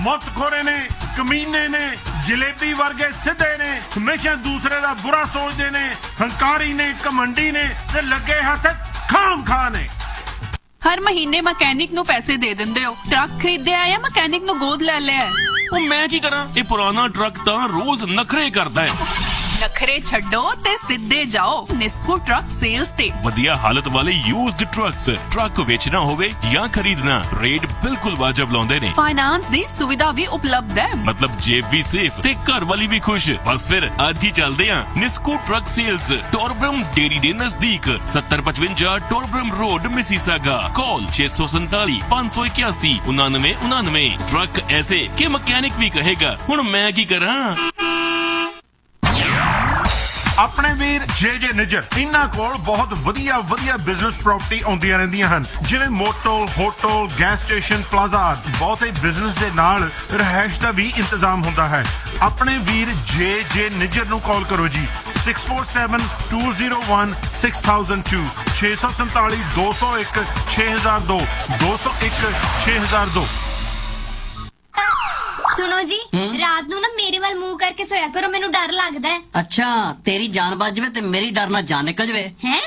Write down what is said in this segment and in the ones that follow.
ਮੁੱਤਖੋਰੇ ਨੇ, ਕਮੀਨੇ ਨੇ, ਜਲੇਬੀ ਵਰਗੇ ਸਿੱਧੇ ਨੇ, ਹਮੇਸ਼ਾ ਦੂਸਰੇ ਦਾ ਬੁਰਾ ਸੋਚਦੇ ਨੇ, ਹੰਕਾਰੀ ਨੇ, ਘਮੰਡੀ ਨੇ ਤੇ ਲੱਗੇ ਹੱਥ ਖਾਮ ਖਾ ਨੇ। ਹਰ ਮਹੀਨੇ ਮਕੈਨਿਕ ਨੂੰ ਪੈਸੇ ਦੇ ਦਿੰਦੇ ਹੋ। ਟਰੱਕ ਖਰੀਦਿਆ ਜਾਂ ਮਕੈਨਿਕ ਨੂੰ ਗੋਦ ਲੈ ਲਿਆ? ਉਹ ਮੈਂ ਕੀ ਕਰਾਂ, ਇਹ ਪੁਰਾਣਾ ਟਰੱਕ ਤਾਂ ਰੋਜ਼ ਨਖਰੇ ਕਰਦਾ ਹੈ। ਨਖਰੇ ਛੱਡੋ ਤੇ ਸਿੱਧੇ ਜਾਓ ਨਿਸਕੂ ਟਰੱਕ ਸੇਲਸ ਤੇ। ਵਧੀਆ ਹਾਲਤ ਵਾਲੇ ਯੂਜ਼ਡ ਟਰੱਕਸ, ਟਰੱਕ ਵੇਚਣਾ ਹੋਵੇ ਜਾਂ ਖਰੀਦਣਾ, ਰੇਟ ਬਿਲਕੁਲ ਵਾਜਬ ਲਾਉਂਦੇ ਨੇ। ਫਾਈਨਾਂਸ ਦੀ ਸੁਵਿਧਾ ਵੀ ਉਪਲਬਧ ਹੈ, ਮਤਲਬ ਜੇਬ ਵੀ ਸੇਫ ਤੇ ਘਰ ਵਾਲੀ ਵੀ ਖੁਸ਼। ਬਸ ਫਿਰ ਅੱਜ ਹੀ ਚੱਲਦੇ ਆਂ ਨਿਸਕੂ ਟਰੱਕ ਸੇਲਸ, ਟੋਰਬਰਮ ਡੇਰੀ ਦੇ ਨਜ਼ਦੀਕ, 7055 ਟੋਰਬਰਮ ਰੋਡ, ਮਿਸੀਸਾਗਾ। ਕਾਲ 647 581 9999। ਟਰੱਕ ਐਸੇ ਕਿ ਮਕੈਨਿਕ ਵੀ ਕਹੇਗਾ ਹੁਣ ਮੈਂ ਕੀ ਕਰਾਂ। ਆਪਣੇ ਵੀਰ ਜੇ ਨਿੱਜਰ, ਇਹਨਾਂ ਕੋਲ ਬਹੁਤ ਵਧੀਆ ਬਿਜ਼ਨਸ ਪ੍ਰਾਪਰਟੀ ਆਉਂਦੀਆਂ ਰਹਿੰਦੀਆਂ ਹਨ, ਜਿਵੇਂ motel, hotel, gas station, plaza. ਬਹੁਤੇ ਬਿਜ਼ਨਸ ਦੇ ਨਾਲ ਰਿਹਾਇਸ਼ ਦਾ ਵੀ ਇੰਤਜ਼ਾਮ ਹੁੰਦਾ ਹੈ। ਆਪਣੇ ਵੀਰ ਜੇ ਨਿੱਜਰ ਨੂੰ ਕਾਲ ਕਰੋ ਜੀ 647-201-6002 647 201 6002 201 6002। सुनो जी, रात नू ना मेरे वाल मुंह करके सोया करो, मैनू डर लगदा है। अच्छा, तेरी जान बच जावे ते मेरी डर ना जान निकल जावे हैं?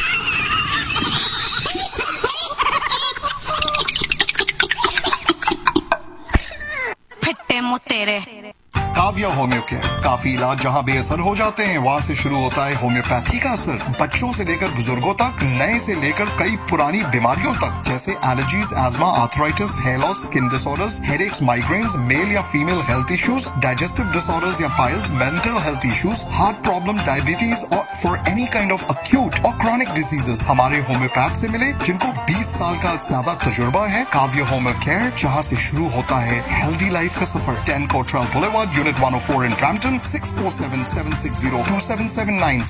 फिट्टे मुंह तेरे। काव्या होम्यो केयर, काफी इलाज जहां बेअसर हो जाते हैं वहां से शुरू होता है होम्योपैथी का असर। बच्चों से लेकर बुजुर्गों तक, नए से लेकर कई पुरानी बीमारियों तक, जैसे allergies, ESMA, arthritis, hair loss, skin disorders, headaches, migraines, mail या female health issues, digestive disorders या piles, mental health issues, heart problem, diabetes और for any kind of acute और क्रॉनिक डिजीजेस हमारे होम्योपैथ से मिले, जिनको 20 साल का ज्यादा तजुर्बा है। काव्या होम्यो केयर, जहां से शुरू होता है हेल्दी लाइफ का सफर। 10 कोटराल बुलेवार्ड, यूनिट 104 in Brampton, 647-760-2779,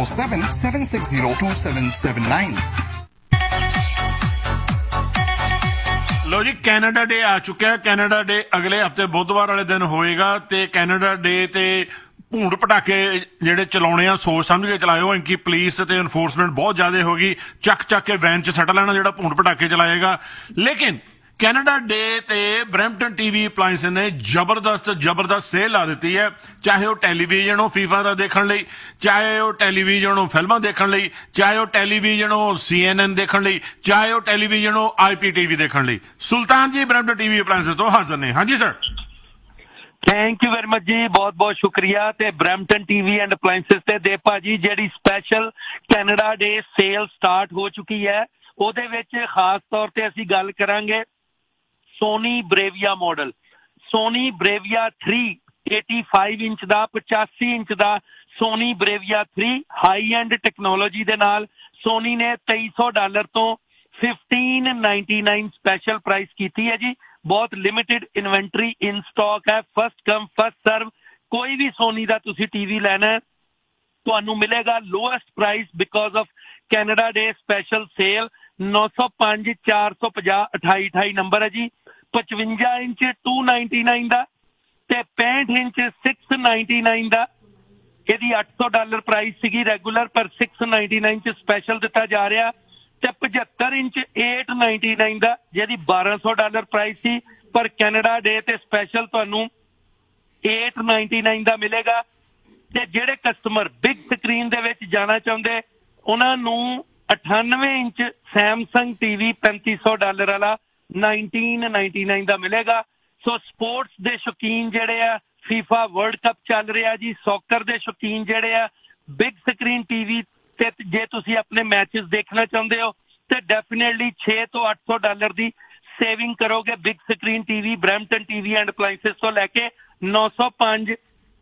647-760-2779। ਲੋ ਜੀ, ਕੈਨੇਡਾ ਡੇ ਆ ਚੁੱਕਿਆ। ਕੈਨੇਡਾ ਡੇ ਅਗਲੇ ਹਫਤੇ ਬੁੱਧਵਾਰ ਵਾਲੇ ਦਿਨ ਹੋਏਗਾ ਤੇ ਕੈਨੇਡਾ ਡੇ ਤੇ ਭੂੰਡ ਪਟਾਕੇ ਜਿਹੜੇ ਚਲਾਉਣੇ ਆ ਸੋਚ ਸਮਝ ਕੇ ਚਲਾਇਓ, ਇੰਕੀ ਪੁਲਿਸ ਤੇ ਇਨਫੋਰਸਮੈਂਟ ਬਹੁਤ ਜ਼ਿਆਦਾ ਹੋ ਗਈ। ਚੱਕ ਕੇ ਵੈਨ 'ਚ ਸੱਟ ਲੈਣਾ ਜਿਹੜਾ ਭੂੰਡ ਪਟਾਕੇ ਚਲਾਏਗਾ। ਲੇਕਿਨ ਕੈਨੇਡਾ ਡੇ ਤੇ ਬਰੈਂਪਟਨ ਟੀਵੀ ਅਪਲਾਇੰਸ ਨੇ ਜ਼ਬਰਦਸਤ ਸੇਲ ਲਾ ਦਿੱਤੀ ਹੈ। ਚਾਹੇ ਉਹ ਟੈਲੀਵਿਜ਼ਨ ਹੋ ਫੀਫਾ ਦਾ ਦੇਖਣ ਲਈ, ਚਾਹੇ ਉਹ ਟੈਲੀਵਿਜ਼ਨ ਹੋ ਫਿਲਮਾਂ ਦੇਖਣ ਲਈ, ਚਾਹੇ ਉਹ ਟੈਲੀਵਿਜ਼ਨ ਹੋ CNN ਦੇਖਣ ਲਈ, ਚਾਹੇ ਉਹ ਟੈਲੀਵਿਜ਼ਨ ਹੋ IPTV ਦੇਖਣ ਲਈ। ਸੁਲਤਾਨ ਜੀ ਬਰੈਂਪਟਨ ਟੀਵੀ ਅਪਲਾਇੰਸ ਤੋਂ ਹਾਜ਼ਰ ਨੇ। ਹਾਂਜੀ sir. Thank you very much ਜੀ, ਬਹੁਤ ਬਹੁਤ ਸ਼ੁਕਰੀਆ। ਤੇ ਬਰੈਂਪਟਨ ਟੀਵੀ ਐਂਡ ਅਪਲਾਇੰਸਿਸ ਤੇ ਦੇ ਭਾਜੀ ਜਿਹੜੀ ਸਪੈਸ਼ਲ ਕੈਨੇਡਾ ਡੇ ਸੇਲ ਸਟਾਰਟ ਹੋ ਚੁੱਕੀ ਹੈ, ਉਹਦੇ ਵਿੱਚ ਖਾਸ ਤੌਰ ਤੇ ਅਸੀਂ ਗੱਲ ਕਰਾਂਗੇ ਸੋਨੀ ਬਰੇਵੀਆ ਮਾਡਲ। ਸੋਨੀ ਬਰੇਵੀਆ 3 85 ਇੰਚ ਦਾ, 85 ਇੰਚ ਦਾ ਸੋਨੀ ਬਰੇਵੀਆ 3 ਹਾਈ ਐਂਡ ਟੈਕਨੋਲੋਜੀ ਦੇ ਨਾਲ ਸੋਨੀ ਨੇ $2300 ਤੋਂ 1599 ਸਪੈਸ਼ਲ ਪ੍ਰਾਈਸ ਕੀਤੀ ਹੈ ਜੀ। ਬਹੁਤ ਲਿਮਿਟਿਡ ਇਨਵੈਂਟਰੀ ਇਨ ਸਟਾਕ ਹੈ, ਫਸਟ ਕਮ ਫਸਟ ਸਰਵ। ਕੋਈ ਵੀ ਸੋਨੀ ਦਾ ਤੁਸੀਂ ਟੀਵੀ ਲੈਣਾ ਹੈ ਤੁਹਾਨੂੰ ਮਿਲੇਗਾ lowest price because of Canada day special sale. 905 450 2828 number ਹੈ ਜੀ। 55 ਇੰਚ 299 ਦਾ ਤੇ 65 ਇੰਚ 699 ਦਾ। ਇਹਦੀ $800 ਪ੍ਰਾਈਸ ਸੀਗੀ ਰੈਗੂਲਰ, ਪਰ 699 ਚ ਸਪੈਸ਼ਲ ਦਿੱਤਾ ਜਾ ਰਿਹਾ। ਤੇ 75 ਇੰਚ 899 ਦਾ, ਜਿਹਦੀ $1200 ਪ੍ਰਾਈਸ ਸੀ, ਪਰ ਕੈਨੇਡਾ ਡੇ ਤੇ ਸਪੈਸ਼ਲ ਤੁਹਾਨੂੰ 899 ਦਾ ਮਿਲੇਗਾ। ਤੇ ਜਿਹੜੇ ਕਸਟਮਰ ਬਿਗ ਸਕਰੀਨ ਦੇ ਵਿੱਚ ਜਾਣਾ ਚਾਹੁੰਦੇ ਉਹਨਾਂ ਨੂੰ 98 ਇੰਚ ਸੈਮਸੰਗ ਟੀਵੀ $3500 ਵਾਲਾ 1999 ਦਾ ਮਿਲੇਗਾ। ਸੋ ਸਪੋਰਟਸ ਦੇ ਸ਼ੌਕੀਨ ਜਿਹੜੇ ਆ, ਫੀਫਾ ਵਰਲਡ ਕੱਪ ਚੱਲ ਰਿਹਾ ਜੀ, ਸੌਕਰ ਦੇ ਸ਼ੌਕੀਨ ਜਿਹੜੇ ਆ, ਬਿਗ ਸਕਰੀਨ ਟੀਵੀ ਤੇ ਜੇ ਤੁਸੀਂ ਆਪਣੇ ਮੈਚਸ ਦੇਖਣਾ ਚਾਹੁੰਦੇ ਹੋ ਤੇ ਡੈਫੀਨੇਟਲੀ $600 ਤੋਂ $800 ਦੀ ਸੇਵਿੰਗ ਕਰੋਗੇ। Big screen TV Brampton TV and appliances ਤੋਂ ਲੈ ਕੇ 905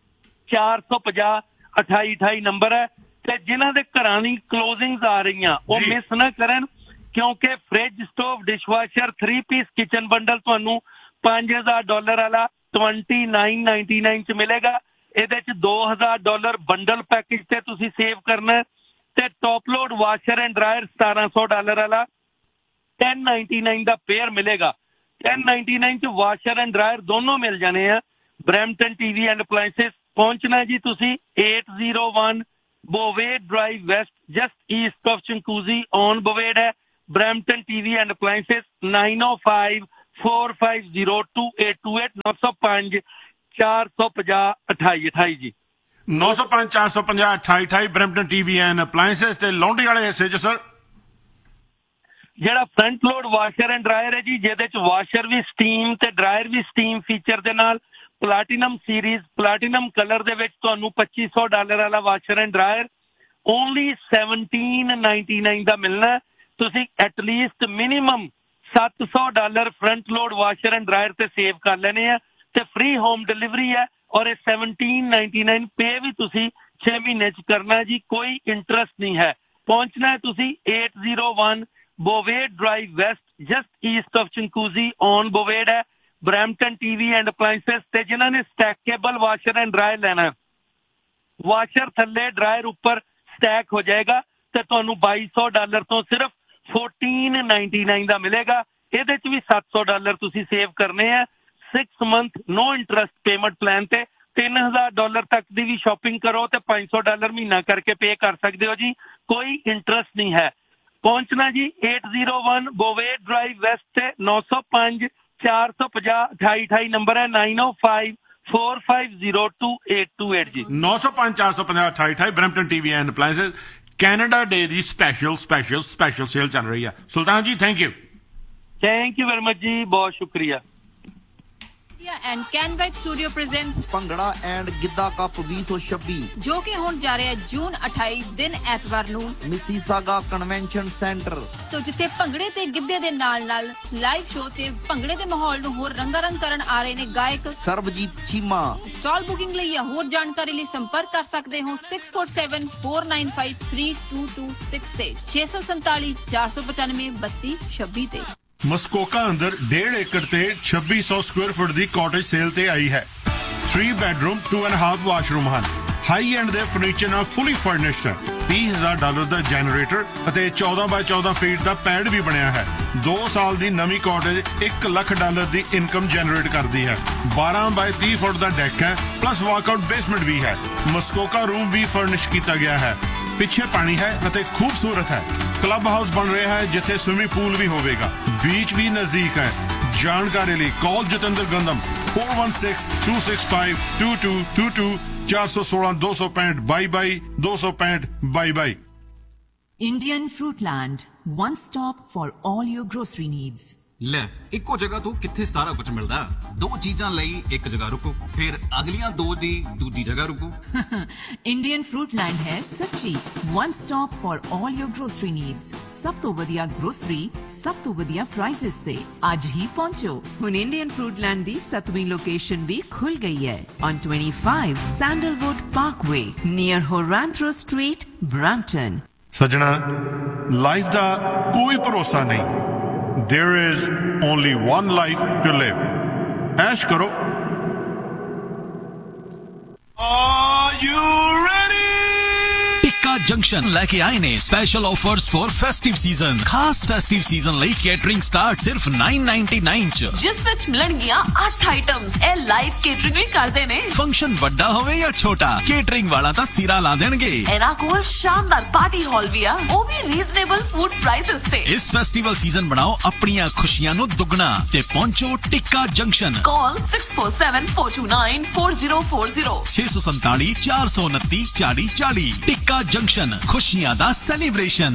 450 2828 ਨੰਬਰ ਹੈ। ਤੇ ਜਿਨ੍ਹਾਂ ਦੇ ਘਰਾਂ ਦੀ ਕਲੋਜ਼ਿੰਗਸ ਆ ਰਹੀਆਂ ਉਹ ਮਿਸ ਨਾ ਕਰਨ, ਕਿਉਂਕਿ fridge, stove, dishwasher 3 piece kitchen bundle ਤੁਹਾਨੂੰ $5000 ਵਾਲਾ 2999 ਚ ਮਿਲੇਗਾ। ਇਹਦੇ ਚ $2000 ਬੰਡਲ ਪੈਕੇਜ ਤੇ ਤੁਸੀਂ ਸੇਵ ਕਰਨਾ। ਤੇ top load washer and dryer $1700 ਵਾਲਾ 1099 ਦਾ ਪੇਅਰ ਮਿਲੇਗਾ। 1099 ਚ ਵਾਸ਼ਰ ਐਂਡ ਡਰਾਇਰ ਦੋਨੋਂ ਮਿਲ ਜਾਣੇ ਆ। ਬਰੈਂਪਟਨ ਟੀਵੀ ਐਂਡ ਅਪਲਾਇੰਸਿਸ ਪਹੁੰਚਣਾ ਜੀ ਤੁਸੀਂ 801 ਬੋਵੇਡ drive West, just East of ਚੰਕੂਜ਼ੀ on ਬੋਵੇਡ ਹੈ। ਬਰੈਂਪਟਨ ਟੀਵੀ ਐਂਡ ਅਪਲਾਇੰਸਿਸ 905 4502828 905 450 2828 ਜੀ 905 450 2828 ਬ੍ਰੈਂਪਟਨ ਟੀਵੀ ਐਂਡ ਅਪਲਾਈਐਂਸਸ ਤੇ ਲਾਂਡਰੀ ਵਾਲੇ ਹਿੱਸੇ 'ਚ ਸਰ ਜਿਹੜਾ front load washer and dryer ਹੈ ਜੀ, ਜਿਹਦੇ ਚ ਵਾਸ਼ਰ ਵੀ ਸਟੀਮ ਤੇ ਡਰਾਇਰ ਵੀ ਸਟੀਮ ਫੀਚਰ ਦੇ ਨਾਲ, ਪਲੈਟੀਨਮ ਸੀਰੀਜ਼ ਪਲੈਟੀਨਮ ਕਲਰ ਦੇ ਵਿੱਚ ਤੁਹਾਨੂੰ $2500 ਵਾਲਾ ਵਾਸ਼ਰ ਐਂਡ ਡਰਾਇਰ ਓਨਲੀ $1799 ਦਾ ਮਿਲਣਾ। ਤੁਸੀਂ at least minimum $700 front load washer and dryer ਤੇ ਸੇਵ ਕਰ ਲੈਣੇ ਆ ਤੇ ਫ੍ਰੀ ਹੋਮ ਡਿਲੀਵਰੀ ਹੈ ਔਰ ਇਹ $1799 ਪੇ ਵੀ ਤੁਸੀਂ 6 ਮਹੀਨੇ ਚ ਕਰਨਾ ਜੀ, ਕੋਈ ਇੰਟਰਸਟ ਨਹੀਂ ਹੈ। ਪਹੁੰਚਣਾ ਹੈ ਤੁਸੀਂ 801 Bovade Drive West, just east of Chinguacousy on Bovade है, Brampton TV and Appliances ਤੇ ਜਿਨ੍ਹਾਂ ਨੇ ਸਟੈਕੇਬਲ ਵਾਸ਼ਰ ਐਂਡ ਡਰਾਇਰ ਲੈਣਾ, ਵਾਸ਼ਰ ਥੱਲੇ ਡਰਾਇਰ ਉੱਪਰ ਸਟੈਕ ਹੋ ਜਾਏਗਾ ਤੇ ਤੁਹਾਨੂੰ $2200 ਤੋਂ ਸਿਰਫ $1499 ਦਾ ਮਿਲੇਗਾ। ਇਹਦੇ ਚ ਵੀ $700 ਤੁਸੀਂ ਸੇਵ ਕਰਨੇ ਆ 6 month no interest payment plan ਤੇ $3000 ਤੱਕ ਦੀ ਵੀ ਸ਼ਾਪਿੰਗ ਕਰੋ ਤੇ $500 ਮਹੀਨਾ ਕਰਕੇ ਪੇ ਕਰ ਸਕਦੇ ਹੋ ਜੀ, ਕੋਈ ਇੰਟਰਸਟ ਨਹੀਂ ਹੈ। ਪਹੁੰਚਣਾ ਜੀ 801 Bovade Drive West ਤੇ 905 450 2828 ਨੰਬਰ ਹੈ 905 4502828 ਜੀ 905 450 2828 Brampton TV and appliances Canada day the special sale ਚੱਲ ਰਹੀ ਹੈ। ਸੁਲਤਾਨ ਜੀ ਥੈਂਕ ਯੂ ਵੈਰੀ ਮਚ ਜੀ, ਬਹੁਤ ਸ਼ੁਕਰੀਆ। and Can Vibe Studio presents bhangra and Giddha cup 2026 ਜੋ ਕਿ ਹੁਣ ਜਾ ਰਿਹਾ ਹੈ ਜੂਨ 28 ਦਿਨ ਐਤਵਾਰ ਨੂੰ ਮਿਸੀਸਾਗਾ ਕਨਵੈਨਸ਼ਨ ਸੈਂਟਰ ਤੋਂ, ਜਿੱਥੇ ਭੰਗੜੇ ਤੇ ਗਿੱਧੇ ਦੇ ਨਾਲ ਲਾਈਵ ਸ਼ੋਅ ਤੇ ਭੰਗੜੇ ਦੇ ਮਾਹੌਲ ਨੂੰ ਹੋਰ ਰੰਗਾਰੰਗ ਕਰਨ ਆ ਰਹੇ ਨੇ ਗਾਇਕ ਸਰਬਜੀਤ ਚੀਮਾ। ਸਟਾਲ ਬੁਕਿੰਗ ਲਈ ਜਾਂ ਹੋਰ ਜਾਣਕਾਰੀ ਲਈ ਸੰਪਰਕ ਕਰ ਸਕਦੇ ਹੋ 6474953226 ਤੇ 647 495 3226 ਤੇ। ਮਸਕੋਕਾ ਅੰਦਰ 1.5 ਏਕੜ ਤੇ 2600 ਸਕੁਅਰ ਫੁੱਟ ਦੀ ਕਾਟੇਜ ਸੇਲ ਤੇ ਆਈ ਹੈ। 3 ਬੈਡਰੂਮ 2.5 ਵਾਸ਼ਰੂਮ ਹਨ। ਹਾਈ ਐਂਡ ਦੇ ਫਰਨੀਚਰ ਨਾਲ ਫੁੱਲੀ ਫਰਨਿਸ਼ਡ ਹੈ। $30,000 ਦਾ ਜਨਰੇਟਰ ਅਤੇ 14 ਬਾਈ 14 ਫੀਟ ਦਾ ਪੈਡ ਵੀ ਬਣਿਆ ਹੈ। 2 ਸਾਲ ਦੀ ਨਵੀਂ ਕਾਟੇਜ $1 ਲੱਖ ਦੀ ਇਨਕਮ ਜਨਰੇਟ ਕਰਦੀ ਹੈ। 12 ਬਾਈ 30 ਫੁੱਟ ਦਾ ਡੈਕ ਹੈ, ਪਲੱਸ ਵਾਕਆਊਟ ਬੇਸਮੈਂਟ ਵੀ ਹੈ। ਮਸਕੋਕਾ ਰੂਮ ਵੀ ਫਰਨਿਸ਼ ਕੀਤਾ ਗਿਆ ਹੈ। ਪਿੱਛੇ ਪਾਣੀ ਹੈ ਅਤੇ ਖੂਬਸੂਰਤ ਹੈ। ਕਲੱਬ ਹਾਊਸ ਬਣ ਰਿਹਾ ਹੈ ਜਿੱਥੇ ਸਵਿਮਿੰਗ ਪੂਲ ਵੀ ਹੋਵੇਗਾ। ਬੀਚ ਵੀ ਨਜ਼ਦੀਕ ਹੈ। ਜਾਣਕਾਰੀ ਲਈ ਕਾਲ Jatinder ਗੰਦਮ 4162652222 416 265 22 265 22। Indian Fruitland, one stop for all your grocery needs. ਲੈ ਇੱਕੋ ਜਗ੍ਹਾ ਤੋਂ ਕਿੱਥੇ ਸਾਰਾ ਕੁਝ ਮਿਲਦਾ। 2 ਚੀਜ਼ਾਂ ਲਈ ਇੱਕ ਜਗ੍ਹਾ ਰੁਕੋ, ਫਿਰ ਅਗਲੀਆਂ 2 ਦੀ ਦੂਜੀ ਜਗ੍ਹਾ ਰੁਕੋ। Indian Fruitland ਹੈ ਸੱਚੀ one stop for all your grocery needs। ਸਭ ਤੋਂ ਵਧੀਆ ਗਰੋਸਰੀ, ਸਭ ਤੋਂ ਵਧੀਆ ਪ੍ਰਾਈਸਿਸ ਤੇ ਅੱਜ ਹੀ ਪਹੁੰਚੋ। ਹੁਣ Indian Fruitland ਦੀ 7ਵੀਂ ਲੋਕੇਸ਼ਨ ਵੀ ਖੁੱਲ ਗਈ ਹੈ on 25 Sandalwood Parkway near Horantro Street, Brampton। ਸੱਜਣਾ, ਲਾਈਫ ਦਾ ਕੋਈ ਭਰੋਸਾ ਨਹੀਂ। There is only one life to live. ऐश करो। Are you ready? Tikka junction लेके आए ने special offers for festive season. खास फेस्टिव सीजन ਲਈ ਕੇਟਰਿੰਗ ਸਟਾਰਟ ਸਿਰਫ $9.99 ਚ, ਜਿਸ ਵਿੱਚ ਮਿਲਣਗੀਆਂ 8 ਆਈਟਮਸ। ਇਹ ਲਾਈਵ ਕੇਟਰਿੰਗ ਵੀ ਕਰਦੇ ਨੇ। ਫੰਕਸ਼ਨ ਵੱਡਾ ਹੋਵੇ ਜਾਂ ਛੋਟਾ, ਕੇਟਰਿੰਗ ਵਾਲਾ ਤਾਂ ਸਿਰਾ ਲਾ ਦੇਣਗੇ। ਇਹਨਾਂ ਕੋਲ ਸ਼ਾਨਦਾਰ ਪਾਰਟੀ ਹਾਲ ਵੀ ਆ, ਉਹ ਵੀ ਰੀਜ਼ਨੇਬਲ ਫੂਡ ਪ੍ਰਾਈਸਸ ਤੇ। ਇਸ ਫੈਸਟੀਵਲ ਸੀਜ਼ਨ ਬਣਾਓ ਆਪਣੀਆਂ ਖੁਸ਼ੀਆਂ ਨੂੰ ਦੁੱਗਣਾ ਤੇ ਪਹੁੰਚੋ ਟਿੱਕਾ ਜੰਕਸ਼ਨ। ਕਾਲ 6474294040 647 429 4040। ਟਿੱਕਾ ਜੰਕਸ਼ਨ, ਖੁਸ਼ੀਆਂ ਦਾ ਸੈਲੀਬ੍ਰੇਸ਼ਨ।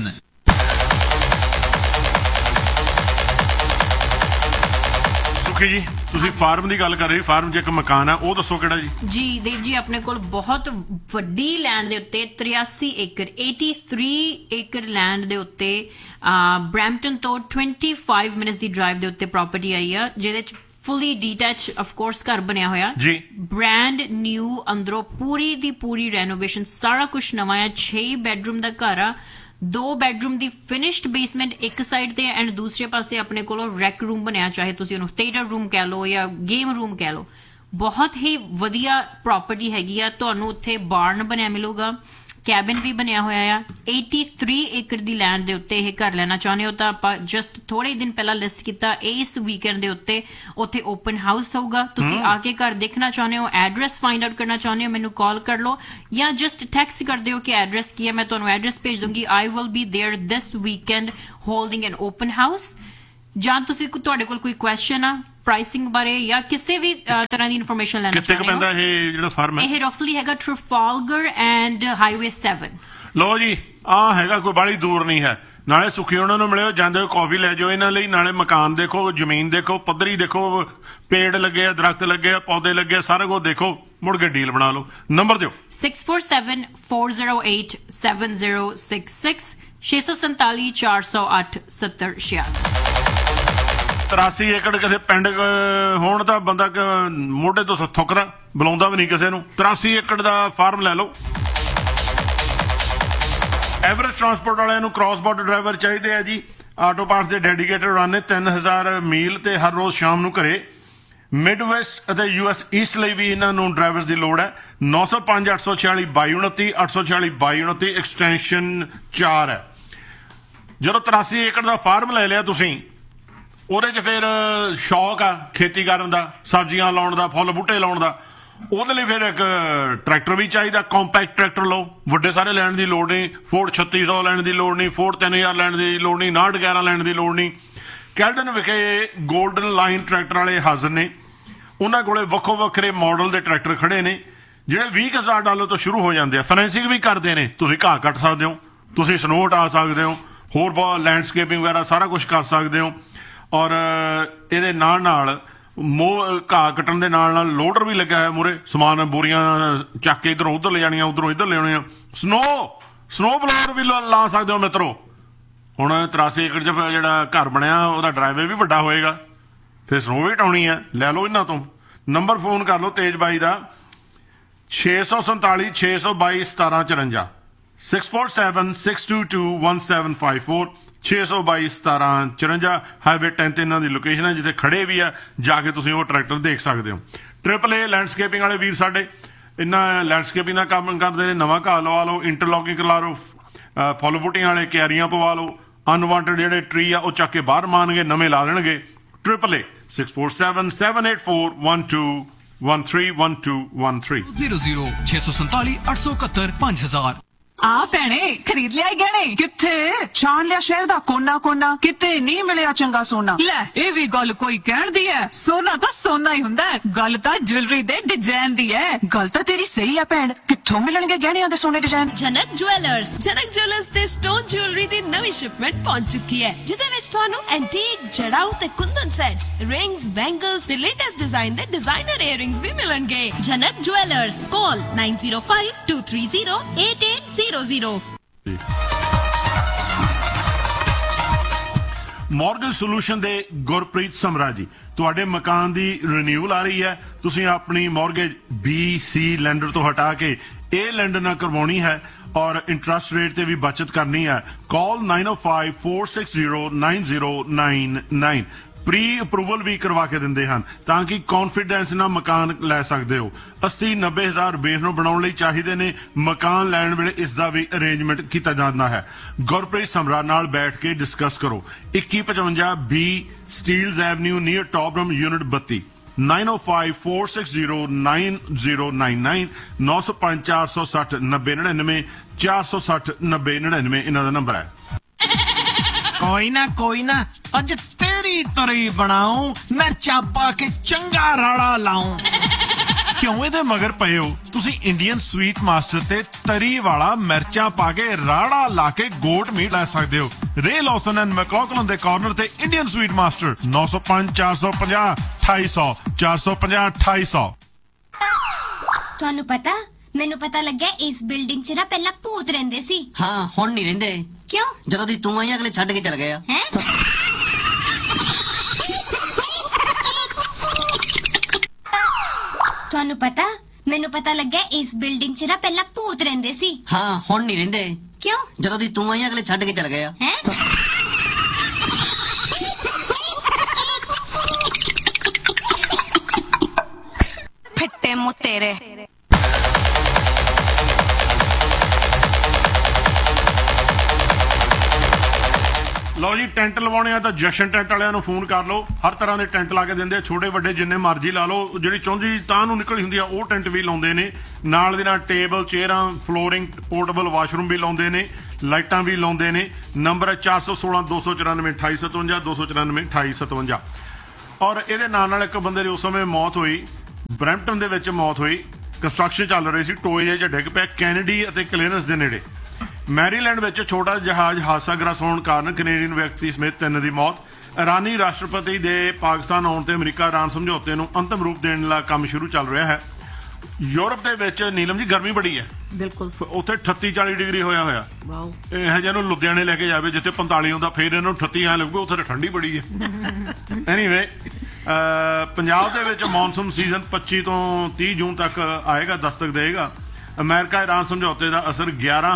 ਸੁਖੀ ਜੀ, ਤੁਸੀਂ ਫਾਰਮ ਦੀ ਗੱਲ ਕਰ ਰਹੇ, ਫਾਰਮ 'ਚ ਇੱਕ ਮਕਾਨ ਹੈ, ਉਹ ਦੱਸੋ ਕਿਹੜਾ ਜੀ? ਜੀ ਦੇਵ ਜੀ, ਆਪਣੇ ਕੋਲ ਬਹੁਤ ਵੱਡੀ ਲੈਂਡ ਦੇ ਉੱਤੇ 83 ਏਕੜ ਲੈਂਡ ਦੇ ਉੱਤੇ ਬ੍ਰੈਂਪਟਨ ਤੋਂ 25 ਮਿੰਟਸ ਦੀ ਡਰਾਈਵ ਦੇ ਉੱਤੇ ਪ੍ਰਾਪਰਟੀ ਆਈ ਆ, ਜਿਹਦੇ 'ਚ ਫੁੱਲੀ ਡੀਟੈਚ ਆਫ ਕੋਰਸ ਘਰ ਬਣਿਆ ਹੋਇਆ ਜੀ, ਬ੍ਰਾਂਡ ਨਿਊ, ਅੰਦਰੋਂ ਪੂਰੀ ਦੀ ਪੂਰੀ ਰੈਨੋਵੇਸ਼ਨ, ਸਾਰਾ ਕੁਝ ਨਵਾਂ ਆ। 6 ਬੈਡਰੂਮ ਦਾ ਘਰ ਆ। 2 ਬੈਡਰੂਮ ਦੀ ਫਿਨਿਸ਼ਡ ਬੇਸਮੈਂਟ ਇੱਕ ਸਾਈਡ ਤੇ ਐਂਡ ਦੂਸਰੇ ਪਾਸੇ ਆਪਣੇ ਕੋਲ ਰੈਕ ਰੂਮ ਬਣਿਆ, ਚਾਹੇ ਤੁਸੀਂ ਉਹਨੂੰ ਥੀਏਟਰ ਰੂਮ ਕਹਿ ਲਓ ਜਾਂ ਗੇਮ ਰੂਮ ਕਹਿ ਲਓ। ਬਹੁਤ ਹੀ ਵਧੀਆ ਪ੍ਰਾਪਰਟੀ ਹੈਗੀ ਆ। ਤੁਹਾਨੂੰ ਉੱਥੇ ਬਾਰਨ ਬਣਿਆ ਮਿਲੂਗਾ, ਕੈਬਿਨ ਵੀ ਬਣਿਆ ਹੋਇਆ ਆ। 83 ਏਕੜ ਦੀ ਲੈਂਡ ਦੇ ਉੱਤੇ ਇਹ ਘਰ ਲੈਣਾ ਚਾਹੁੰਦੇ ਹੋ ਤਾਂ ਆਪਾਂ ਜਸਟ ਥੋੜੇ ਦਿਨ ਪਹਿਲਾਂ ਲਿਸਟ ਕੀਤਾ। ਇਸ ਵੀਕਐਂਡ ਦੇ ਉੱਤੇ ਉੱਥੇ ਓਪਨ ਹਾਊਸ ਹੋਊਗਾ। ਤੁਸੀਂ ਆ ਕੇ ਘਰ ਦੇਖਣਾ ਚਾਹੁੰਦੇ ਹੋ, ਐਡਰੈਸ ਫਾਈਂਡ ਆਊਟ ਕਰਨਾ ਚਾਹੁੰਦੇ ਹੋ, ਮੈਨੂੰ ਕਾਲ ਕਰ ਲਓ ਜਾਂ ਜਸਟ ਟੈਕਸਟ ਕਰ ਦਿਓ ਕਿ ਐਡਰੈਸ ਕੀ ਹੈ। ਮੈਂ ਤੁਹਾਨੂੰ ਐਡਰੈਸ ਭੇਜ ਦੂੰਗੀ। I will be there this weekend holding an open house। ਜਾਂ ਤੁਸੀਂ ਤੁਹਾਡੇ ਕੋਲ ਕੋਈ ਕੁਐਸਚਨ ਆ ਪ੍ਰਾਈਸਿੰਗ ਬਾਰੇ ਜਾਂ ਕਿਸੇ ਵੀ ਤਰ੍ਹਾਂ ਦੀ ਇਨਫੋਰਮੇਸ਼ਨ ਲੈਣਾ ਕਿੱਥੇ ਪੈਂਦਾ ਇਹ ਜਿਹੜਾ ਫਾਰਮ ਹੈ? ਇਹ ਰਫਲੀ ਹੈਗਾ ਟ੍ਰਫਾਲਗਰ ਐਂਡ ਹਾਈਵੇ 7। ਲੋ ਜੀ ਆ ਹੈਗਾ, ਕੋਈ ਬਾਹਲੀ ਦੂਰ ਨਹੀਂ ਹੈ। ਨਾਲੇ ਸੁਖੀ ਉਹਨਾਂ ਨੂੰ ਮਿਲਿਓ, ਜਾਂਦੇ ਹੋ ਕਾਫੀ ਲੈ ਜਾਓ ਇਹਨਾਂ ਲਈ। ਨਾਲੇ ਮਕਾਨ ਦੇਖੋ, ਜ਼ਮੀਨ ਦੇਖੋ, ਪੱਧਰੀ ਦੇਖੋ, ਪੇੜ ਲੱਗੇ ਆ, ਦਰਖਤ ਲੱਗੇ ਆ, ਪੌਦੇ ਲੱਗੇ ਆ, ਸਾਰਾ ਕੁਝ ਦੇਖੋ, ਮੁੜ ਕੇ ਡੀਲ ਬਣਾ ਲਓ। ਨੰਬਰ ਦਿਓ 6474087066 647 408 7066। 83 ਏਕੜ ਕਿਸੇ ਪਿੰਡ ਹੋਣ ਤਾਂ ਬੰਦਾ ਮੋਢੇ ਤੋਂ ਥੁੱਕਦਾ, ਬੁਲਾਉਂਦਾ ਵੀ ਨਹੀਂ ਕਿਸੇ ਨੂੰ। 83 ਏਕੜ ਦਾ ਫਾਰਮ ਲੈ ਲਓ। ਐਵਰੇਜ ਟਰਾਂਸਪੋਰਟ ਵਾਲਿਆਂ ਨੂੰ ਕ੍ਰਾਸ ਬਾਰਡਰ ਡਰਾਈਵਰ ਚਾਹੀਦੇ ਆ ਜੀ। ਆਟੋ ਪਾਰਟਸ ਦੇ ਡੈਡੀਕੇਟਡ ਰਨ ਨੇ 3000 ਮੀਲ ਤੇ ਹਰ ਰੋਜ਼ ਸ਼ਾਮ ਨੂੰ ਘਰੇ। ਮਿਡ ਵੈਸਟ ਅਤੇ US ਈਸਟ ਲਈ ਵੀ ਇਹਨਾਂ ਨੂੰ ਡਰਾਈਵਰਸ ਦੀ ਲੋੜ ਹੈ। 905 846 2229 846 2229 ਐਕਸਟੈਂਸ਼ਨ 4 ਹੈ। ਜਦੋਂ 83 ਏਕੜ ਦਾ ਫਾਰਮ ਲੈ ਲਿਆ ਤੁਸੀਂ, ਉਹਦੇ 'ਚ ਫਿਰ ਸ਼ੌਕ ਆ ਖੇਤੀ ਕਰਨ ਦਾ, ਸਬਜ਼ੀਆਂ ਲਾਉਣ ਦਾ, ਫੁੱਲ ਬੂਟੇ ਲਾਉਣ ਦਾ। ਉਹਦੇ ਲਈ ਫਿਰ ਇੱਕ ਟਰੈਕਟਰ ਵੀ ਚਾਹੀਦਾ। ਕੰਪੈਕਟ ਟਰੈਕਟਰ ਲਓ, ਵੱਡੇ ਸਾਰੇ ਲੈਣ ਦੀ ਲੋੜ ਨਹੀਂ। ਫੋਰਡ 3600 ਲੈਣ ਦੀ ਲੋੜ ਨਹੀਂ, ਫੋਰਡ 3000 ਲੈਣ ਦੀ ਲੋੜ ਨਹੀਂ, 911 ਲੈਣ ਦੀ ਲੋੜ ਨਹੀਂ। ਕੈਲਡਨ ਵਿਖੇ ਗੋਲਡਨ ਲਾਈਨ ਟਰੈਕਟਰ ਵਾਲੇ ਹਾਜ਼ਰ ਨੇ। ਉਹਨਾਂ ਕੋਲੇ ਵੱਖੋ ਵੱਖਰੇ ਮਾਡਲ ਦੇ ਟਰੈਕਟਰ ਖੜੇ ਨੇ ਜਿਹੜੇ $20,000 ਤੋਂ ਸ਼ੁਰੂ ਹੋ ਜਾਂਦੇ ਆ। ਫਾਈਨੈਂਸਿੰਗ ਵੀ ਕਰਦੇ ਨੇ। ਤੁਸੀਂ ਘਾਹ ਕੱਟ ਸਕਦੇ ਹੋ, ਤੁਸੀਂ ਸਨੋ ਹਟਾ ਸਕਦੇ ਹੋ, ਹੋਰ ਬਹੁਤ ਲੈਂਡਸਕੇਪਿੰਗ ਵਗੈਰਾ ਸਾਰਾ ਕੁਝ ਕਰ ਸਕਦੇ ਹੋ। ਔਰ ਇਹਦੇ ਨਾਲ ਘਾਹ ਕੱਟਣ ਦੇ ਨਾਲ ਲੋਡਰ ਵੀ ਲੱਗਾ ਹੈ ਮੂਰੇ, ਸਮਾਨ ਬੋਰੀਆਂ ਚੱਕ ਕੇ ਇਧਰੋਂ ਉਧਰ ਲੈ ਜਾਣੀਆਂ, ਉਧਰੋਂ ਇੱਧਰ ਲੈ ਆਉਣੀਆਂ। ਸਨੋ ਬਲੋਅਰ ਵੀ ਲਾ ਸਕਦੇ ਹੋ ਮਿੱਤਰੋ। ਹੁਣ 83 ਏਕੜ 'ਚ ਜਿਹੜਾ ਘਰ ਬਣਿਆ ਉਹਦਾ ਡਰਾਈਵੇ ਵੀ ਵੱਡਾ ਹੋਏਗਾ, ਫਿਰ ਸਨੋ ਵੀ ਹਟਾਉਣੀ ਹੈ। ਲੈ ਲਓ ਇਹਨਾਂ ਤੋਂ। ਨੰਬਰ ਫੋਨ ਕਰ ਲਓ ਤੇਜ ਬਾਈ ਦਾ 647 622 1754 647 622 1754 622 1754। ਹਾਈਵੇ 10 ਤੇ ਇਹਨਾਂ ਦੀ ਲੋਕੇਸ਼ਨ ਹੈ, ਜਿੱਥੇ ਖੜੇ ਵੀ ਆ, ਜਾ ਕੇ ਤੁਸੀਂ ਉਹ ਟਰੈਕਟਰ ਦੇਖ ਸਕਦੇ ਹੋ। AAA ਲੈਂਡਸਕੇਪਿੰਗ ਵਾਲੇ ਵੀਰ ਸਾਡੇ ਇਹਨਾਂ ਲੈਂਡਸਕੇਪਿੰਗ ਦਾ ਕੰਮ ਕਰਦੇ ਨੇ। ਨਵਾਂ ਘਾਹ ਲਵਾ ਲਓ, ਇੰਟਰਲੌਕਿੰਗ ਕਰਾ ਲਓ, ਫੁੱਲ ਬੂਟੀਆਂ ਵਾਲੇ ਕਿਆਰੀਆਂ ਪਵਾ ਲਓ, ਅਨਵਾਂਟਡ ਜਿਹੜੇ ਟਰੀ ਆ ਉਹ ਚੱਕ ਕੇ ਬਾਹਰ ਮਾਰਨਗੇ, ਨਵੇਂ ਲਾ ਦੇਣਗੇ। AAA 647 784 1213 1213 00 647 871 5000। ਆ ਭੈਣੇ ਖਰੀਦ ਲਿਆ ਗਹਿਣੇ? ਕਿੱਥੇ ਛਾਣ ਲਿਆ ਸ਼ਹਿਰ ਦਾ ਕੋਨਾ ਕੋਨਾ, ਕਿਤੇ ਨਹੀਂ ਮਿਲਿਆ ਚੰਗਾ ਸੋਨਾ। ਲੈ ਇਹ ਵੀ ਗੱਲ ਕੋਈ ਕਹਿਣ ਦੀ ਹੈ? ਸੋਨਾ ਤਾਂ ਸੋਨਾ ਹੀ ਹੁੰਦਾ ਹੈ, ਗੱਲ ਤਾਂ ਜੁਐਲਰੀ ਦੇ ਡਿਜ਼ਾਈਨ ਦੀ ਹੈ। ਗੱਲ ਤਾਂ ਤੇਰੀ ਸਹੀ ਹੈ ਭੈਣ, ਕਿੱਥੋਂ ਮਿਲਣਗੇ ਗਹਿਣਿਆਂ ਦੇ ਸੋਨੇ ਡਿਜ਼ਾਈਨ? ਜਨਕ ਜੁਐਲਰਸ ਤੇ ਸਟੋਨ ਜੁਐਲਰੀ ਦੀ ਨਵੀਂ ਸ਼ਿਪਮੈਂਟ ਪਹੁੰਚ ਚੁੱਕੀ ਹੈ, ਜਿਹਦੇ ਵਿੱਚ ਤੁਹਾਨੂੰ ਐਂਟੀਕ, ਜੜਾਊ ਤੇ ਕੁੰਦਨ ਸੈਟਸ, ਰਿੰਗਸ, ਬੈਂਗਲਸ ਤੇ ਲੇਟੈਸਟ ਡਿਜ਼ਾਈਨ ਦੇ ਡਿਜ਼ਾਈਨਰ ਈਅਰਿੰਗਸ ਵੀ ਮਿਲਣਗੇ। ਜਨਕ ਜੁਐਲਰਸ, ਕਾਲ 9052308800। ਮੌਰਗੇਜ ਸੋਲੂਸ਼ਨ ਦੇ ਗੁਰਪ੍ਰੀਤ ਸਮਰਾ ਜੀ, ਤੁਹਾਡੇ ਮਕਾਨ ਦੀ ਰੀਨਿਊਅਲ ਆ ਰਹੀ ਹੈ। ਤੁਸੀਂ ਆਪਣੀ ਮੌਰਗੇਜ BC ਲੈਂਡਰ ਤੋਂ ਹਟਾ ਕੇ ਇਹ ਲੈਂਡਰ ਨਾਲ ਕਰਵਾਉਣੀ ਹੈ ਔਰ ਇੰਟਰਸਟ ਰੇਟ ਤੇ ਵੀ ਬਚਤ ਕਰਨੀ ਹੈ। ਕਾਲ 9054609099। ਪ੍ਰੀ ਅਪਰੂਵਲ ਵੀ ਕਰਵਾ ਕੇ ਦਿੰਦੇ ਹਨ ਤਾਂ ਕਿ ਕੌਨਫੀਡੈਂਸ ਨਾਲ ਮਕਾਨ ਲੈ ਸਕਦੇ ਹੋ। 80-90 ਹਜ਼ਾਰ ਬੇਸ ਨੂੰ ਬਣਾਉਣ ਲਈ ਚਾਹੀਦੇ ਨੇ। ਮਕਾਨ ਲੈਣ ਵੇਲੇ ਇਸ ਦਾ ਵੀ ਅਰੇਂਜਮੈਂਟ ਕੀਤਾ ਜਾਂਦਾ ਹੈ। ਗੁਰਪ੍ਰੀਤ ਸਮਰਾ ਨਾਲ ਬੈਠ ਕੇ ਡਿਸਕਸ ਕਰੋ। 2155 B ਸਟੀਲਜ਼ ਐਵਨਿਊ ਨੀਅਰ ਟੌਪਰਮ ਯੂਨਿਟ 32 9054609099 905 460 9099 460 9099 ਇਹਨਾਂ ਦਾ ਨੰਬਰ ਹੈ। ਕੋਈ ਨਾ ਅੱਜ ਤੇਰੀ ਤਰੀ ਬਣਾਉ, ਮਿਰਚਾਂ ਪਾ ਕੇ ਚੰਗਾ ਰਾੜਾ ਲਾਉ। ਕਿਉਂ ਇਹਦੇ ਮਗਰ ਪਏ ਹੋ? ਤੁਸੀਂ ਇੰਡੀਅਨ ਸਵੀਟ ਮਾਸਟਰ ਤੇ ਤਰੀ ਵਾਲਾ ਮਿਰਚਾਂ ਪਾ ਕੇ ਰਾੜਾ ਲਾ ਕੇ ਗੋਟ ਮੀਟ ਲੈ ਸਕਦੇ ਹੋ। ਰੇ ਲੌਸਨ ਐਂਡ ਮੈਕਲੌਗਲਨ ਦੇ ਕਾਰਨਰ ਤੇ ਇੰਡੀਅਨ ਸਵੀਟ ਮਾਸਟਰ 905 450 2800 450 2800। ਤੁਹਾਨੂੰ ਪਤਾ, ਮੈਨੂੰ ਪਤਾ ਲੱਗਿਆ ਇਸ ਬਿਲਡਿੰਗ 'ਚ ਨਾ ਪਹਿਲਾਂ ਭੂਤ ਰਹਿੰਦੇ ਸੀ। ਹਾਂ ਹੁਣ ਨਹੀਂ ਰਹਿੰਦੇ। ਕਿਉਂ? ਜਦੋਂ ਦੀ ਤੂੰ ਆਈ ਅਗਲੇ ਛੱਡ ਕੇ ਚਲ ਗਏ ਆ। ਹੈ ਤੁਹਾਨੂੰ ਪਤਾ, ਮੈਨੂੰ ਪਤਾ ਲੱਗਿਆ ਇਸ ਬਿਲਡਿੰਗ 'ਚ ਨਾ ਪਹਿਲਾਂ ਭੂਤ ਰਹਿੰਦੇ ਸੀ। ਹਾਂ ਹੁਣ ਨਹੀਂ ਰਹਿੰਦੇ। ਕਿਉਂ? ਜਦੋਂ ਦੀ ਤੂੰ ਆਈ ਅਗਲੇ ਛੱਡ ਕੇ ਚਲ ਗਏ ਆ। ਹੈ ਫਿੱਟੇ ਮੂੰਹ ਤੇਰੇ। ਲਓ ਜੀ, ਟੈਂਟ ਲਵਾਉਣੇ ਆ ਤਾਂ ਜਸ਼ਨ ਟੈਂਟ ਵਾਲਿਆਂ ਨੂੰ ਫੋਨ ਕਰ ਲਓ। ਹਰ ਤਰ੍ਹਾਂ ਦੇ ਟੈਂਟ ਲਾ ਕੇ ਦਿੰਦੇ ਆ, ਛੋਟੇ ਵੱਡੇ ਜਿੰਨੇ ਮਰਜ਼ੀ ਲਾ ਲਓ। ਜਿਹੜੀ ਚੌਂਜੀ ਤਾਂ ਨੂੰ ਨਿਕਲੀ ਹੁੰਦੀ ਆ ਉਹ ਟੈਂਟ ਵੀ ਲਾਉਂਦੇ ਨੇ। ਨਾਲ ਦੇ ਨਾਲ ਟੇਬਲ, ਚੇਅਰਾਂ, ਫਲੋਰਿੰਗ, ਪੋਰਟੇਬਲ ਵਾਸ਼ਰੂਮ ਵੀ ਲਾਉਂਦੇ ਨੇ। ਲਾਈਟਾਂ ਵੀ ਲਾਉਂਦੇ ਨੇ। ਨੰਬਰ ਹੈ 416 294 2857 294 2857। ਔਰ ਇਹਦੇ ਨਾਲ ਇੱਕ ਬੰਦੇ ਦੀ ਉਸ ਸਮੇਂ ਮੌਤ ਹੋਈ, ਬਰੈਂਪਟਨ ਦੇ ਵਿੱਚ ਮੌਤ ਹੋਈ। ਕੰਸਟਰਕਸ਼ਨ ਚੱਲ ਰਹੀ ਸੀ, ਟੋਏ ਜਿਹੇ ਡਿੱਗ ਪਿਆ ਕੈਨੇਡੀ ਅਤੇ ਕਲੀਨਸ ਦੇ ਨੇੜੇ। ਮੈਰੀਲੈਂਡ ਵਿੱਚ ਛੋਟਾ ਜਹਾਜ਼ ਹਾਦਸਾਗ੍ਰਸਤ ਹੋਣ ਕਾਰਨ ਕੈਨੇਡੀਅਨ ਵਿਅਕਤੀ ਸਮੇਤ 3 ਦੀ ਮੌਤ। ਇਰਾਨੀ ਰਾਸ਼ਟਰਪਤੀ ਦੇ ਪਾਕਿਸਤਾਨ ਆਉਣ ਤੇ ਅਮਰੀਕਾ ਇਰਾਨ ਸਮਝੌਤੇ ਨੂੰ ਅੰਤਮ ਰੂਪ ਦੇਣ ਦਾ ਕੰਮ ਸ਼ੁਰੂ ਚੱਲ ਰਿਹਾ ਹੈ। ਯੂਰਪ ਦੇ ਵਿੱਚ ਨੀਲਮ ਜੀ ਗਰਮੀ ਬੜੀ ਹੈ, ਬਿਲਕੁਲ ਉੱਥੇ 38-40 ਡਿਗਰੀ ਹੋਇਆ। ਵਾਓ, ਇਹ ਜਿਹਨੂੰ ਲੁਧਿਆਣੇ ਲੈ ਕੇ ਜਾਵੇ ਜਿੱਥੇ 45 ਹੁੰਦਾ, ਫਿਰ ਇਹਨੂੰ 38 ਐ ਲੱਗੂਗਾ, ਉੱਥੇ ਤਾਂ ਠੰਡੀ ਬੜੀ ਹੈ। ਐਨੀਵੇ, ਪੰਜਾਬ ਦੇ ਵਿੱਚ ਮੌਨਸੂਨ ਸੀਜ਼ਨ 25 ਤੋਂ 30 ਜੂਨ ਤੱਕ ਆਏਗਾ, ਦਸਤਕ ਦੇਗਾ। ਅਮਰੀਕਾ ਇਰਾਨ ਸਮਝੌਤੇ ਦਾ ਅਸਰ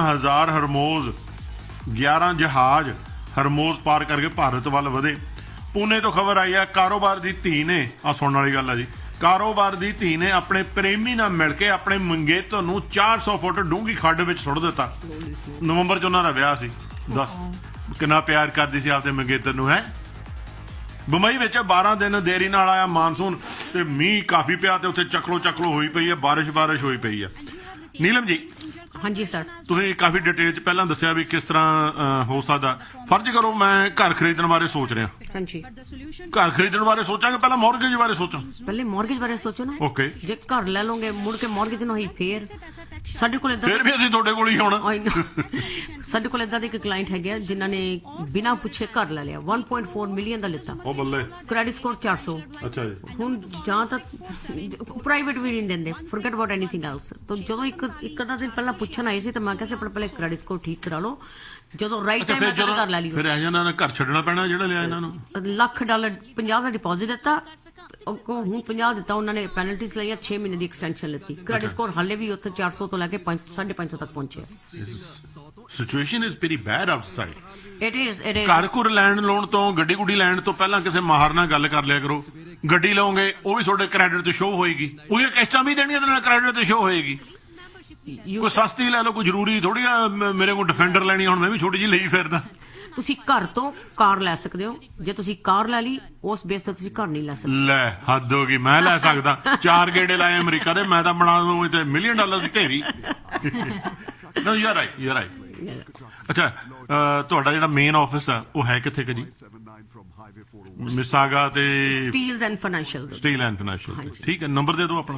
11 ਜਹਾਜ਼ ਹਰਮੋਜ਼ ਪਾਰ ਕਰਕੇ ਭਾਰਤ ਵੱਲ ਵਧੇ। ਪੂਨੇ ਤੋਂ ਖਬਰ ਆਈ ਹੈ, ਕਾਰੋਬਾਰ ਦੀ ਧੀ ਨੇ, ਆ ਸੁਣਨ ਵਾਲੀ ਗੱਲ ਹੈ ਜੀ, ਕਾਰੋਬਾਰ ਦੀ ਧੀ ਨੇ ਆਪਣੇ ਪ੍ਰੇਮੀ ਨਾਲ ਮਿਲ ਕੇ ਆਪਣੇ ਮੰਗੇਤਰ ਨੂੰ 400 ਫੁੱਟ ਡੂੰਘੀ ਖੱਡ ਵਿੱਚ ਸੁੱਟ ਦਿੱਤਾ। ਨਵੰਬਰ 'ਚ ਉਹਨਾਂ ਦਾ ਵਿਆਹ ਸੀ। ਦੱਸ ਕਿੰਨਾ ਪਿਆਰ ਕਰਦੀ ਸੀ ਆਪਦੇ ਮੰਗੇਤਰ ਨੂੰ। ਹੈ ਬੰਬਈ ਵਿੱਚ 12 ਦਿਨ ਦੇਰੀ ਨਾਲ ਆਇਆ ਮਾਨਸੂਨ ਤੇ ਮੀਂਹ ਕਾਫੀ ਪਿਆ ਤੇ ਉੱਥੇ ਚੱਕਲੋ ਹੋਈ ਪਈ ਹੈ, ਬਾਰਿਸ਼ ਹੋਈ ਪਈ ਹੈ। ਨੀਲਮ ਜੀ, ਹਾਂਜੀ ਸਰ, ਤੁਸੀਂ ਕਾਫੀ ਡਿਟੇਲ 'ਚ ਪਹਿਲਾਂ ਦੱਸਿਆ ਵੀ ਕਿਸ ਤਰ੍ਹਾਂ ਹੋ ਸਕਦਾ। ਫਰਜ਼ ਕਰੋ ਮੈਂ ਘਰ ਖਰੀਦਣ ਬਾਰੇ ਸੋਚ ਰਿਹਾ। ਹਾਂਜੀ, ਘਰ ਖਰੀਦਣ ਬਾਰੇ ਸੋਚਾਂਗੇ, ਪਹਿਲਾਂ ਮੌਰਗੇਜ ਬਾਰੇ ਸੋਚਾਂ। ਪਹਿਲੇ ਮੌਰਗੇਜ ਬਾਰੇ ਸੋਚੋ ਨਾ। ਓਕੇ, ਜੇ ਘਰ ਲੈ ਲਓਗੇ ਮੁੜ ਕੇ ਮੌਰਗੇਜ ਨਾ ਹੋਈ ਫੇਰ ਸਾਡੇ ਕੋਲ ਫਿਰ ਵੀ ਅਸੀਂ ਤੁਹਾਡੇ ਕੋਲ ਹੀ ਹੋਣਾ। ਸਾਡੇ ਕੋਲ ਏਦਾਂ ਦੇ ਇੱਕ ਕਲਾਇੰਟ ਹੈਗੇ ਜਿਨ੍ਹਾਂ ਨੇ ਬਿਨਾਂ ਪੁੱਛੇ ਘਰ ਲੈ ਲਿਆ, 1.4 ਮਿਲੀਅਨ ਦਾ ਲਿੱਤਾ। ਉਹ ਬੱਲੇ, ਕ੍ਰੈਡਿਟ ਸਕੋਰ 400। ਅੱਛਾ ਜੀ। ਹੁਣ ਜਾਂ ਤਾਂ ਪ੍ਰਾਈਵੇਟ ਵੀ ਨਹੀਂ ਦਿੰਦੇ, ਫੋਰਗੇਟ ਅਬਾਊਟ ਐਨੀਥਿੰਗ ਐਲਸ। ਤਾਂ ਜਦੋਂ ਇੱਕ ਅੱਧਾ ਦਿਨ ਪਹਿਲਾਂ ਪੁੱਛਣ ਆਏ ਸੀ ਤਾਂ ਮੈਂ ਕਿਹਾ ਸੀ ਆਪਣਾ ਪਹਿਲੇ ਕ੍ਰੈਡਿਟ ਸਕੋਰ ਠੀਕ ਕਰਾ ਲਓ, ਜਦੋਂ ਰਾਈਟ ਟਾਈਮ ਤੇ ਘਰ ਲੈ ਲਿਓ। ਫਿਰ ਇਹਨਾਂ ਨੇ ਘਰ ਛੱਡਣਾ ਪੈਣਾ ਜਿਹੜਾ ਲਿਆ ਇਹਨਾਂ ਨੂੰ। $1,00,000 50 ਦਾ ਡਿਪੋਜ਼ਿਟ ਦਿੱਤਾ, ਹੁਣ 50 ਦਿੱਤਾ ਉਹਨਾਂ ਨੇ, ਪੈਨਲਟੀਜ਼ ਲਈਆਂ, 6 ਮਹੀਨੇ ਦੀ ਐਕਸਟੈਂਸ਼ਨ ਲਿੱਤੀ। ਕ੍ਰੈਡਿਟ ਸਕੋਰ ਹਾਲੇ ਵੀ ਉੱਥੇ 400 ਤੋਂ ਲੈ ਕੇ 550 ਤੱਕ ਪਹੁੰਚਿਆ। Situation is very bad outside. It is ਘਰ ਘੁਰ ਲੈਣ ਲੋਨ ਤੋਂ, ਗੱਡੀ ਲੈਣ ਤੋਂ ਪਹਿਲਾਂ ਕਿਸੇ ਮਾਹਰ ਨਾਲ ਗੱਲ ਕਰ ਲਿਆ ਕਰੋ। ਗੱਡੀ ਲਓਗੇ ਉਹ ਵੀ ਤੁਹਾਡੇ ਕ੍ਰੈਡਿਟ ਤੇ ਸ਼ੋ ਹੋਏਗੀ, ਉਹਦੀਆਂ ਕਿਸ਼ਤਾਂ ਵੀ ਦੇਣੀਆਂ, ਉਹਦੇ ਨਾਲ ਕ੍ਰੈਡਿਟ ਤੇ ਸ਼ੋ ਹੋਏਗੀ। ਕੋਈ ਸਸਤੀ ਲੈ ਲਓ, ਕੋਈ ਜ਼ਰੂਰੀ ਥੋੜੀ ਆ ਮੇਰੇ ਕੋਲ ਡਿਫੈਂਡਰ ਲੈਣੀ, ਹੁਣ ਮੈਂ ਵੀ ਛੋਟੀ ਜਿਹੀ ਲਈ ਫਿਰਦਾ। ਤੁਸੀਂ ਘਰ ਤੋਂ ਕਾਰ ਲੈ ਸਕਦੇ ਹੋ, ਜੇ ਤੁਸੀਂ ਕਾਰ ਲੈ ਲਈ ਉਸ ਬੇਸ ਤੇ ਤੁਸੀਂ ਘਰ ਨਹੀਂ ਲੈ ਸਕਦੇ। ਲੈ ਹੱਦ ਹੋ ਗਈ, ਮੈਂ ਲੈ ਸਕਦਾ। 4 ਗੇੜੇ ਲਾਏ ਅਮਰੀਕਾ ਦੇ, ਮੈਂ ਤਾਂ ਬਣਾ ਦੂੰ ਇੱਥੇ $1 ਮਿਲੀਅਨ ਦੀ ਢੇਰੀ। No, you're right. ਅੱਛਾ, ਤੁਹਾਡਾ ਜਿਹੜਾ ਮੇਨ ਆਫਿਸ ਆ ਉਹ ਹੈ ਕਿੱਥੇ ਜੀ? ਮਿਸਾਗਾ ਤੇ ਸਟੀਲ ਐਂਡ ਫਾਈਨੈਂਸ਼ੀਅਲ। ਠੀਕ ਹੈ, ਨੰਬਰ ਦੇ ਦਿਓ ਆਪਣਾ।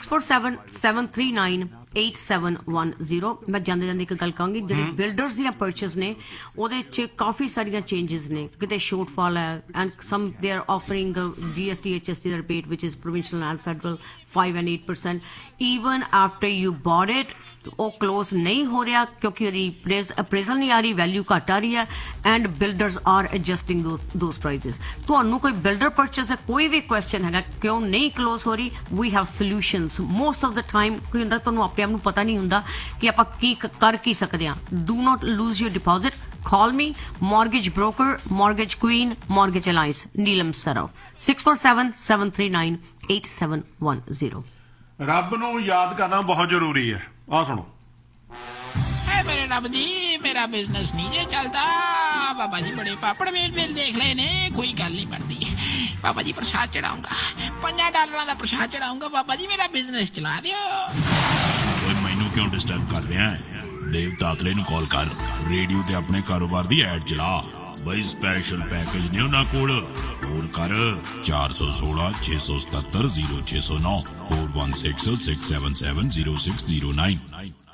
6477398710। ਮੈਂ ਜਾਂਦੇ ਇੱਕ ਗੱਲ ਕਹਾਂਗੀ, ਜਿਹੜੇ ਬਿਲਡਰਸ ਦੀਆਂ ਪਰਚੇਸ ਨੇ ਉਹਦੇ ਚ ਕਾਫੀ ਸਾਰੀਆਂ ਚੇਂਜਸ ਨੇ, ਕਿਤੇ ਸ਼ੋਰਟਫਾਲ ਹੈ and sum they are offering GST HST rebate which is provincial and federal 5 and 8%। Even after you bought it ਉਹ ਕਲੋਜ਼ ਨਹੀਂ ਹੋ ਰਿਹਾ ਕਿਉਂਕਿ ਉਹਦੀ ਅਪਰੇਜ਼ਲ ਨਹੀਂ ਆ ਰਹੀ, ਵੈਲਿਊ ਘੱਟ ਆ ਰਹੀ ਹੈ and builders R ਐਡਜਸਟਿੰਗ those prices. ਤੁਹਾਨੂੰ ਕੋਈ ਬਿਲਡਰ ਪਰਚੇਸ ਹੈ, ਕੋਈ ਵੀ ਕੁਐਸਚਨ ਹੈਗਾ ਕਿਉਂ ਨਹੀਂ ਕਲੋਜ਼ ਹੋ ਰਹੀ, we have solutions. Most of the time ਕੋਈ ਹੁੰਦਾ ਤੁਹਾਨੂੰ ਆਪਣੇ ਆਪ ਨੂੰ ਪਤਾ ਨਹੀਂ ਹੁੰਦਾ ਕਿ ਆਪਾਂ ਕੀ ਕਰ ਕੀ ਸਕਦੇ ਹਾਂ। Do not loose your deposit, call me, mortgage broker, mortgage queen, mortgage alliance, Neelam Saraf, 6477398710। ਰੱਬ ਨੂੰ ਯਾਦ ਕਰਨਾ ਬਹੁਤ ਜ਼ਰੂਰੀ ਹੈ। ਆ ਸੁਣੋ। मेरे रब जी, मेरा बिजनेस नहीं जे चलता। बाबा जी बड़े पापड़ मेल देख ले ने, कोई गल नहीं बनती। बाबा जी प्रसाद चढ़ाऊंगा, $5 का प्रसाद चढ़ाऊंगा। बाबा जी मेरा बिजनेस चला दियो। मैनू क्यों डिस्टर्ब कर रहा है? देव तातले नूं कॉल कर, रेडियो ते अपने कारोबार दी एड चला बई। स्पेशल पैकेज ने उन्हां कोल, फोन कर 416 677 0609 4166770609।